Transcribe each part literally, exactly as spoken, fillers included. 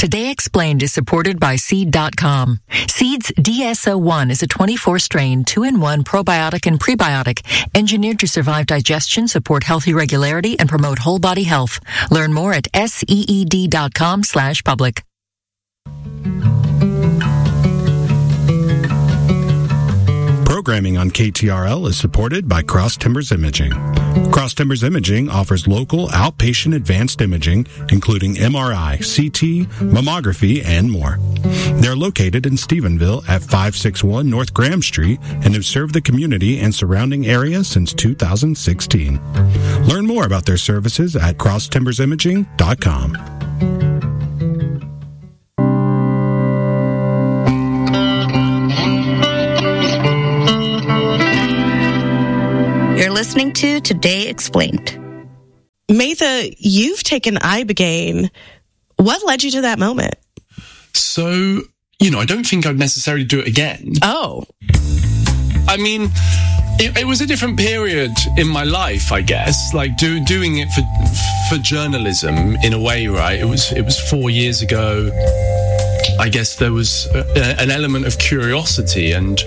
Today Explained is supported by Seed dot com. Seed's D S O one is a twenty-four strain, two in one probiotic and prebiotic, engineered to survive digestion, support healthy regularity, and promote whole body health. Learn more at seed dot com slash public. Programming on K T R L is supported by Cross Timbers Imaging. Cross Timbers Imaging offers local outpatient advanced imaging, including M R I, C T, mammography, and more. They're located in Stephenville at five sixty-one North Graham Street and have served the community and surrounding area since two thousand sixteen. Learn more about their services at cross timbers imaging dot com. You're listening to Today Explained. Maytha, you've taken Ibogaine. What led you to that moment? So, you know, I don't think I'd necessarily do it again. Oh. I mean, it, it was a different period in my life, I guess. Like do, doing it for for journalism in a way, right? It was it was four years ago. I guess there was a, an element of curiosity, and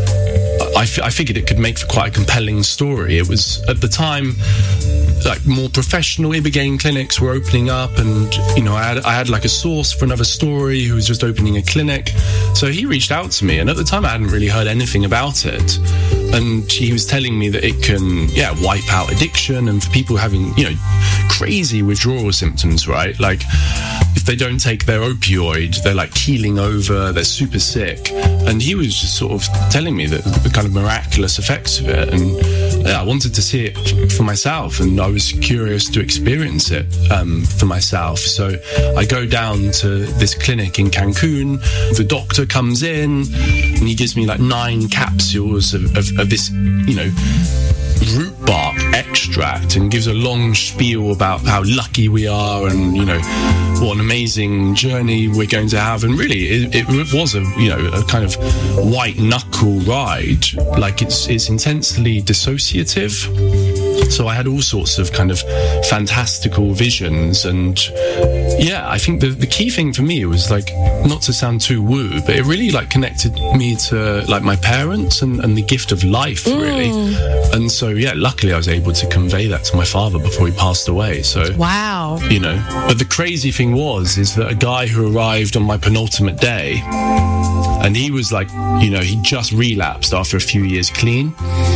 I, f- I figured it could make for quite a compelling story. It was, at the time, like more professional Ibogaine clinics were opening up, and, you know, I had, I had like a source for another story who was just opening a clinic. So he reached out to me, and at the time I hadn't really heard anything about it. And he was telling me that it can, yeah, wipe out addiction, and for people having, you know, crazy withdrawal symptoms, right? Like, if they don't take their opioid, they're like keeling over, they're super sick. And he was just sort of telling me that the kind of miraculous effects of it. And yeah, I wanted to see it for myself, and I was curious to experience it um, for myself. So I go down to this clinic in Cancun. The doctor comes in and he gives me like nine capsules of, of, of this, you know, root bark extract, and gives a long spiel about how lucky we are, and, you know, what an amazing journey we're going to have. And really, it, it was a, you know, a kind of white knuckle ride. Like, it's it's intensely dissociative. So I had all sorts of kind of fantastical visions. And yeah, I think the, the key thing for me was, like, not to sound too woo, but it really like connected me to like my parents and, and the gift of life, really. Mm. And so, yeah, luckily I was able to convey that to my father before he passed away. So, wow. You know, but the crazy thing was, is that a guy who arrived on my penultimate day, and he was like, you know, he just relapsed after a few years clean.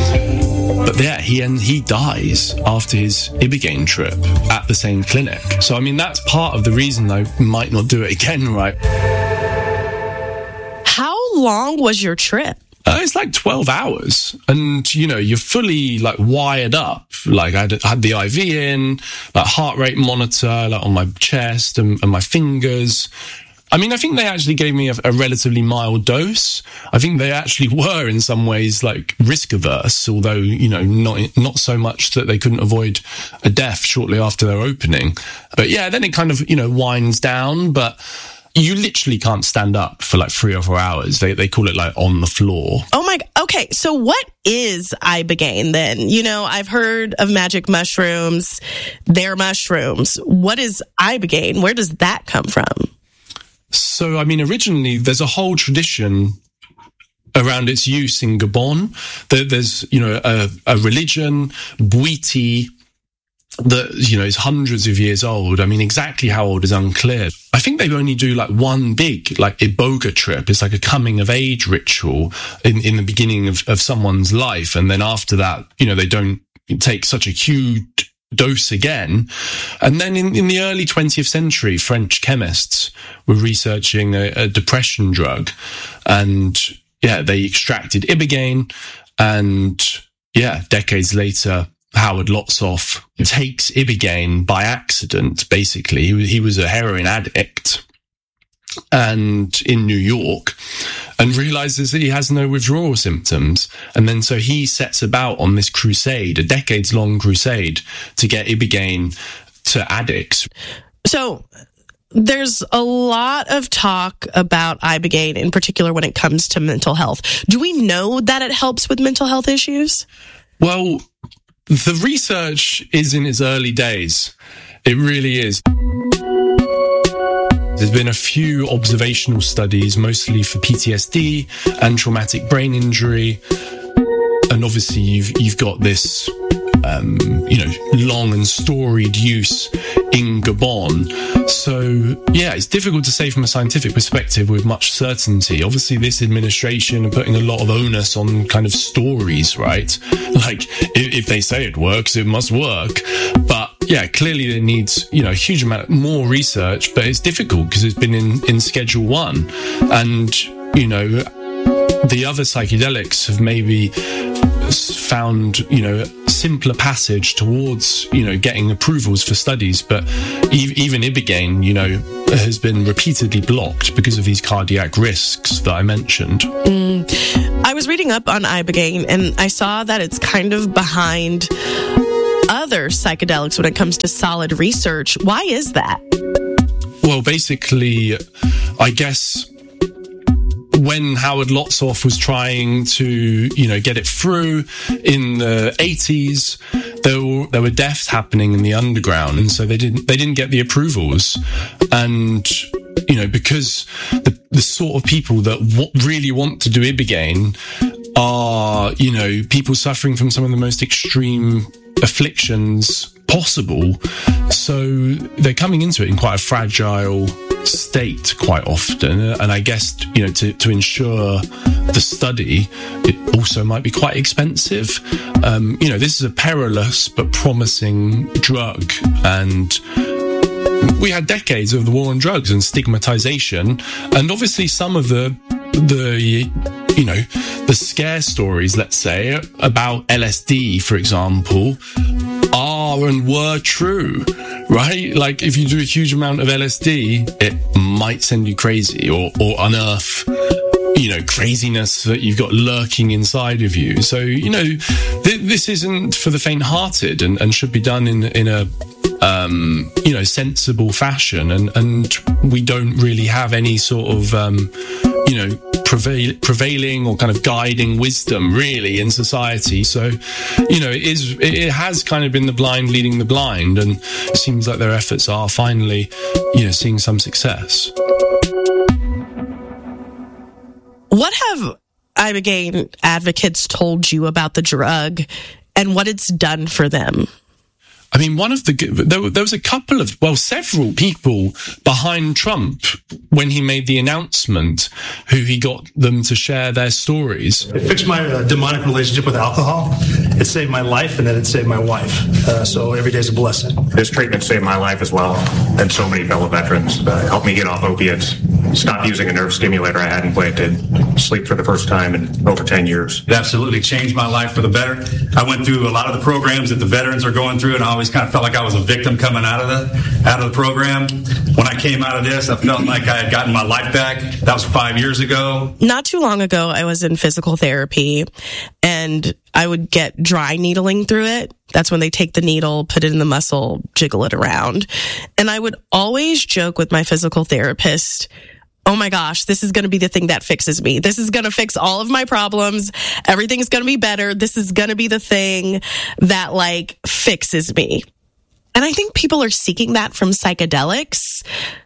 But yeah, he and he dies after his Ibogaine trip at the same clinic. So, I mean, that's part of the reason I might not do it again, right? How long was your trip? Uh, it's like twelve hours. And, you know, you're fully, like, wired up. Like, I had, I had the I V in, like, heart rate monitor, like, on my chest and, and my fingers. I mean, I think they actually gave me a, a relatively mild dose. I think they actually were, in some ways, like, risk averse, although, you know, not not so much that they couldn't avoid a death shortly after their opening. But yeah, then it kind of, you know, winds down, but you literally can't stand up for like three or four hours. They they call it like on the floor. Oh my, okay. So what is Ibogaine then? You know, I've heard of magic mushrooms. They're mushrooms. What is Ibogaine? Where does that come from? So, I mean, originally there's a whole tradition around its use in Gabon. There's, you know, a, a religion, Bwiti, that, you know, is hundreds of years old. I mean, exactly how old is unclear. I think they only do like one big, like, Iboga trip. It's like a coming of age ritual in, in the beginning of, of someone's life. And then after that, you know, they don't take such a huge dose again. And then in, in the early twentieth century, French chemists were researching a, a depression drug. And yeah, they extracted Ibogaine. And yeah, decades later, Howard Lotsof takes Ibogaine by accident, basically. He was, he was a heroin addict and in New York, and realizes that he has no withdrawal symptoms. And then so he sets about on this crusade, a decades-long crusade, to get Ibogaine to addicts. So there's a lot of talk about Ibogaine, in particular when it comes to mental health. Do we know that it helps with mental health issues? Well, the research is in its early days. It really is. there's been a few observational studies, mostly for P T S D and traumatic brain injury. And obviously you've, you've got this, um, you know, long and storied use in Gabon. So, yeah, it's difficult to say from a scientific perspective with much certainty. Obviously, this administration are putting a lot of onus on kind of stories, right? Like, if, if they say it works, it must work. But, yeah, clearly there needs, you know, a huge amount more research, but it's difficult because it's been in, in Schedule one. And, you know, the other psychedelics have maybe found, you know, simpler passage towards, you know, getting approvals for studies, but e- even Ibogaine, you know, has been repeatedly blocked because of these cardiac risks that I mentioned. Mm. I was reading up on Ibogaine and I saw that it's kind of behind other psychedelics when it comes to solid research. Why is that? Well, basically, I guess when Howard Lotsof was trying to, you know, get it through in the eighties, there were, there were deaths happening in the underground, and so they didn't they didn't get the approvals. And, you know, because the the sort of people that w- really want to do Ibogaine are, you know, people suffering from some of the most extreme afflictions possible, so they're coming into it in quite a fragile state quite often, and I guess, you know, to, to ensure the study, it also might be quite expensive. Um, you know, this is a perilous but promising drug, and we had decades of the war on drugs and stigmatization, and obviously some of the the you know the scare stories, let's say, about L S D, for example, are and were true, right? Like, if you do a huge amount of L S D, it might send you crazy or, or unearth, you know, craziness that you've got lurking inside of you. So, you know, th- this isn't for the faint-hearted, and, and should be done in, in a, um, you know, sensible fashion. And, and we don't really have any sort of, um, you know, prevail, prevailing or kind of guiding wisdom really in society. So, you know, it is, it has kind of been the blind leading the blind, and it seems like their efforts are finally, you know, seeing some success. What have Ibogaine advocates told you about the drug and what it's done for them? I mean, one of the, there, there was a couple of, well, several people behind Trump when he made the announcement who he got them to share their stories. It fixed my uh, demonic relationship with alcohol. It saved my life, and then it saved my wife. Uh, so every day's a blessing. This treatment saved my life as well, and so many fellow veterans. Uh, helped me get off opiates, stop using a nerve stimulator I had implanted, sleep for the first time in over ten years. It absolutely changed my life for the better. I went through a lot of the programs that the veterans are going through, and I always kind of felt like I was a victim coming out of the out of the program. When I came out of this, I felt like I had gotten my life back. That was five years ago. Not too long ago, I was in physical therapy, and I would get dry needling through it. That's when they take the needle, put it in the muscle, jiggle it around. And I would always joke with my physical therapist, oh my gosh, this is going to be the thing that fixes me. This is going to fix all of my problems. Everything's going to be better. This is going to be the thing that, like, fixes me. And I think people are seeking that from psychedelics.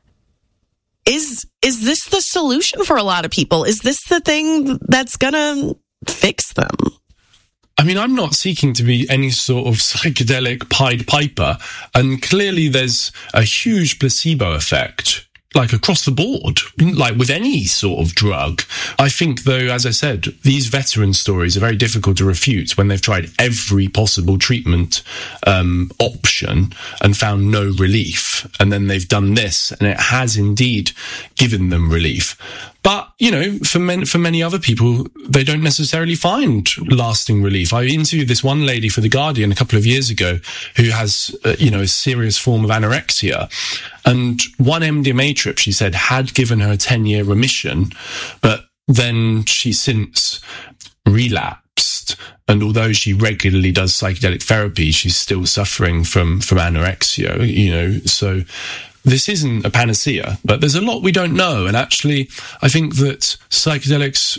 Is is this the solution for a lot of people? Is this the thing that's going to fix them? I mean, I'm not seeking to be any sort of psychedelic Pied Piper, and clearly there's a huge placebo effect, like across the board, like with any sort of drug. I think, though, as I said, these veteran stories are very difficult to refute when they've tried every possible treatment um, option and found no relief. And then they've done this, and it has indeed given them relief. But, you know, for many, for many other people, they don't necessarily find lasting relief. I interviewed this one lady for The Guardian a couple of years ago who has, uh, you know, a serious form of anorexia. And one M D M A trip, she said, had given her a ten-year remission, but then she's since relapsed. And although she regularly does psychedelic therapy, she's still suffering from, from anorexia, you know, so this isn't a panacea, but there's a lot we don't know. And actually, I think that psychedelics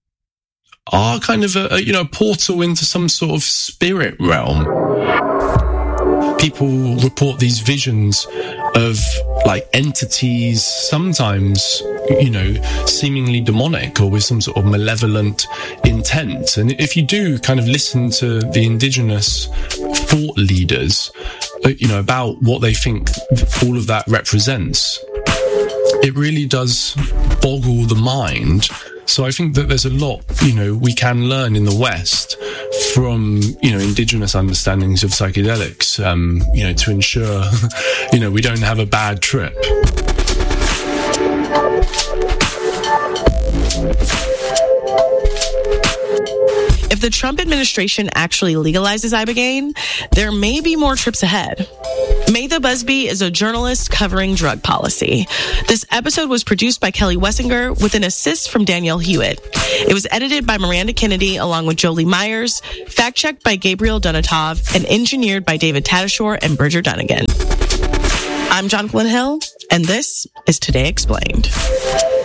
are kind of a, a you know, portal into some sort of spirit realm. people report these visions of like entities, sometimes, you know, seemingly demonic or with some sort of malevolent intent. And if you do kind of listen to the indigenous thought leaders, you know, about what they think all of that represents, it really does boggle the mind. So I think that there's a lot, you know, we can learn in the West from, you know, indigenous understandings of psychedelics, um, you know, to ensure, you know, we don't have a bad trip. If the Trump administration actually legalizes Ibogaine, there may be more trips ahead. Maytha Busby is a journalist covering drug policy. This episode was produced by Kelly Wessinger with an assist from Danielle Hewitt. It was edited by Miranda Kennedy along with Jolie Myers, fact-checked by Gabriel Donatov, and engineered by David Tadashore and Bridger Dunnigan. I'm Jonquilyn Hill, and this is Today Explained.